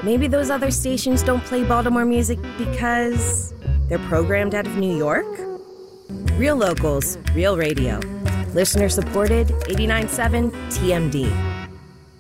maybe those other stations don't play Baltimore music because they're programmed out of New York? Real locals, real radio. Listener supported, 89.7 TMD.